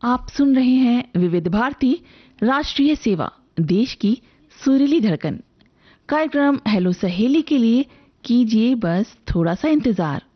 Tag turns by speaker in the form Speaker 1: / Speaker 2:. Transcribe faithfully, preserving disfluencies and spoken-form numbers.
Speaker 1: आप सुन रहे हैं विविध भारती राष्ट्रीय सेवा, देश की सुरीली धड़कन। कार्यक्रम हेलो सहेली के लिए कीजिए बस थोड़ा सा इंतजार।